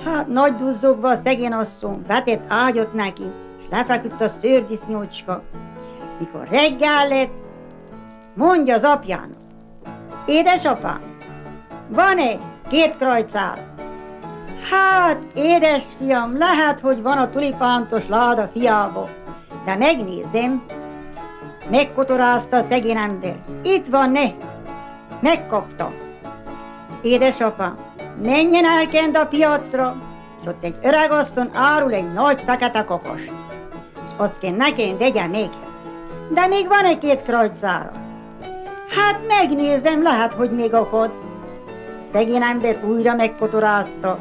Hát nagy duzzogva a szegény asszony vetett ágyat neki, és lefeküdt a szőrdisznócska. Mikor reggel lett, mondja az apjának: édesapám, van-e 2 krajcár? Hát, édesfiam, lehet, hogy van a tulipántos láda fiába, de megnézem. Megkotorázta a szegény ember. Itt van, ne! Megkapta. Édesapám, menjen el kent a piacra, és ott egy öregasszony árul egy nagy fekete kakast, és azt kell nekem vegye meg. De még van egy 2 krajcára. Hát megnézem, lehet, hogy még akad. Szegény ember újra megkotorázta.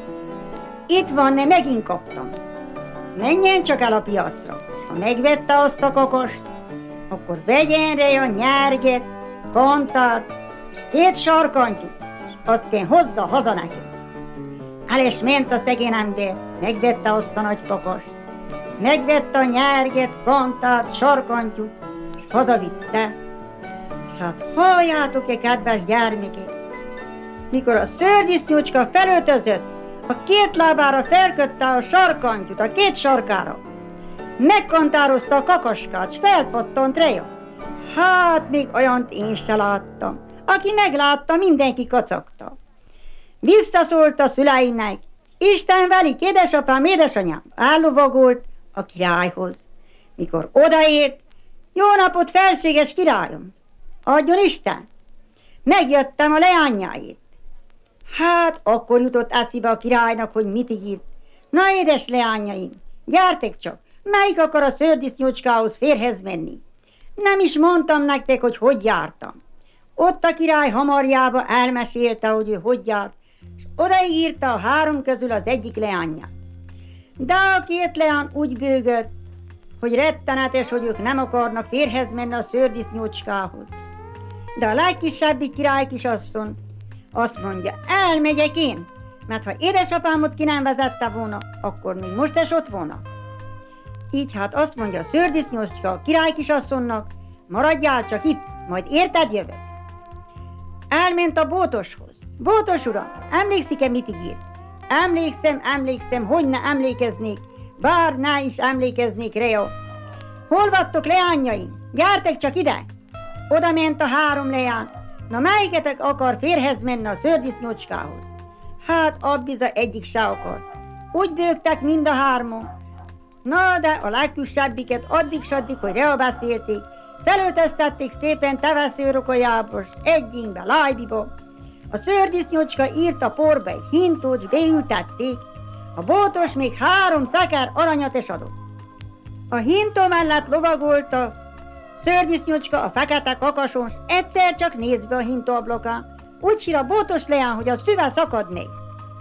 Itt van, ne, megint kaptam. Menjen csak el a piacra, és ha megvette azt a kakast, akkor vegyen rá a nyerget, kantát, és 2 sarkantyút, és azt kell hozza haza neki. El is ment a szegény ember, megvette azt a nagy kakast, megvette a nyerget, kantát, sarkantyút, és hazavitte. És hát halljátok-e, kedves gyermekek, mikor a szőrdisznócska felöltözött, a 2 lábára felkötte a sarkantyút, a 2 sarkára, megkantározta a kakaskát, s felpattant reja. Hát még olyant én se láttam. Aki meglátta, mindenki kacagta. Visszaszólt a szüleinek: Isten velik, édesapám, édesanyám. Ellovagolt a királyhoz. Mikor odaért: jó napot, felséges királyom! Adjon Isten! Megjöttem a leányáért. Hát akkor jutott eszébe a királynak, hogy mit ígért. Na, édes leányaim, gyertek csak, melyik akar a szőrdisznócskához férhez menni? Nem is mondtam nektek, hogy jártam. Ott a király hamarjába elmesélte, hogy ő hogy járt, és odaírta a 3 közül az egyik leányát. De a 2 leány úgy bőgött, hogy rettenetes, hogy ők nem akarnak férhez menni a szőrdisznócskához. De a legkisebbik király kisasszony azt mondja: elmegyek én, mert ha édesapámot ki nem vezette volna, akkor még most is ott volna. Így hát azt mondja a szőrdisznócska a király kisasszonynak: maradjál csak itt, majd érted jövök. Elment a bótoshoz. Bótos uram, emlékszik-e, mit ígért? Emlékszem, hogy ne emlékeznék, bár ne is emlékeznék rá. Hol vagytok, leányaim? Gyertek csak ide! Oda ment a 3 leány. Na, melyiketek akar férhez menni a szőrdisznócskához? Hát abbiza egyik se akart. Úgy bőgtek mind a 3. Na, de a legkisebbiket addig-saddig, hogy reabeszélték, felöltöztették szépen teveszőrokolyába, s egyikbe, lájdiba. A szőrdisznócska írt a porba egy hintót, s beültették. A bótos még 3 szeker aranyat is adott. A hintó mellett lovagolt a szőrdisznócska a fekete kakason, s egyszer csak néz be a hintó ablakán. Úgy sír a bótos leány, hogy a szüve szakad meg.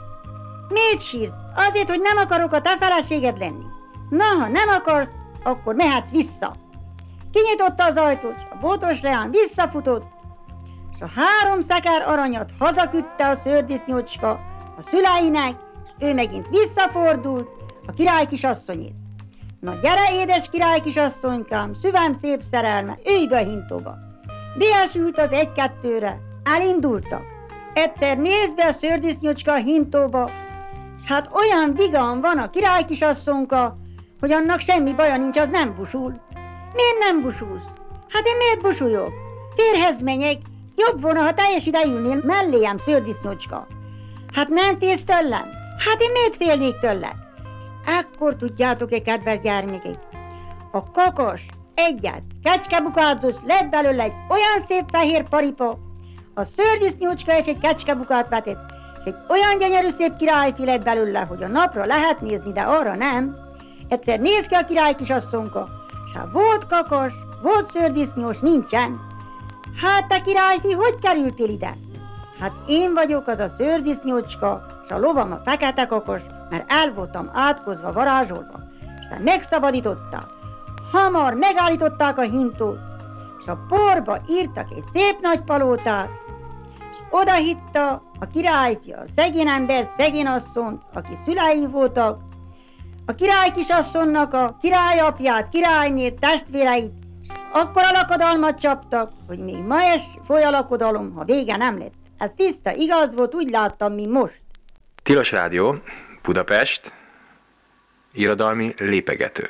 Miért sírsz? Azért, hogy nem akarok a te feleséged lenni. Na, ha nem akarsz, akkor mehetsz vissza. Kinyitotta az ajtót, s a bótos leány visszafutott, és a 3 szeker aranyat hazaküldte a szőrdisznócska a szüleinek, és ő megint visszafordult a király kisasszonyét. Na, gyere, édes király kisasszonykám, szívem szép szerelme, ülj be a hintóba. Beesült az 1-2-re, elindultak. Egyszer nézd be a szőrdisznócska a hintóba, és hát olyan vigan van a király kisasszonka, hogy annak semmi baja nincs, az nem busul. Miért nem busulsz? Hát én miért busuljok? Férhez menjek, jobb volna, ha teljes ide ülnél melléjem, szőrdisznócska. Hát nem félsz tőlem? Hát én miért félnék tőled? És ekkor tudjátok-e, kedves gyermekek, a kakas egyet kecskebukázós lett belőle egy olyan szép fehér paripa, a szőrdisznócska és egy kecskebukát vetett, és egy olyan gyönyörű szép királyfi lett belőle, hogy a napra lehet nézni, de arra nem. Egyszer néz ki a király kisasszonka, és ha volt kakas, volt szőrdisznós, nincsen. Hát te királyfi, hogy kerültél ide? Hát én vagyok az a szőrdisznócska, és a lovam a fekete kakas, mert el voltam átkozva, varázsolva. Aztán megszabadítottál. Hamar megállították a hintót, és a porba írtak egy szép nagy palótát, és oda hitta a királyfi a szegény embert, szegény asszonyt, aki szülei voltak, a király kisasszonynak a királyapját, királynét, testvéreit, és akkor a lakodalmat csaptak, hogy még ma is foly a lakodalom, ha vége nem lett. Ez tiszta igaz volt, úgy láttam, mint most. Tilos Rádió, Budapest, irodalmi lépegető.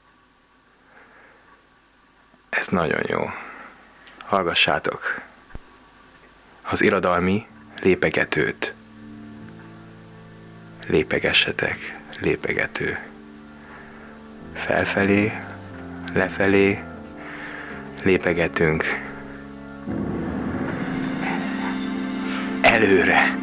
Ez nagyon jó. Hallgassátok az irodalmi lépegetőt. Lépegessetek, lépegető. Felfelé, lefelé, lépegetünk. Előre!